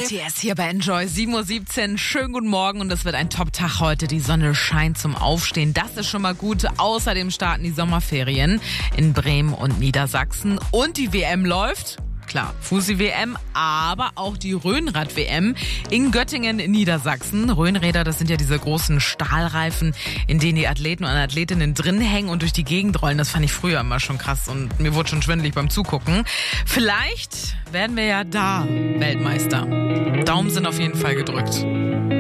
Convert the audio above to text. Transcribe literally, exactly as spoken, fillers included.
B T S hier bei Enjoy, sieben Uhr siebzehn. Schönen guten Morgen und es wird ein Top-Tag heute. Die Sonne scheint zum Aufstehen. Das ist schon mal gut. Außerdem starten die Sommerferien in Bremen und Niedersachsen. Und die W M läuft. Klar, Fusi-W M, aber auch die Rhönrad-W M in Göttingen in Niedersachsen. Rhönräder, das sind ja diese großen Stahlreifen, in denen die Athleten und Athletinnen drin hängen und durch die Gegend rollen. Das fand ich früher immer schon krass und mir wurde schon schwindelig beim Zugucken. Vielleicht werden wir ja da Weltmeister. Daumen sind auf jeden Fall gedrückt.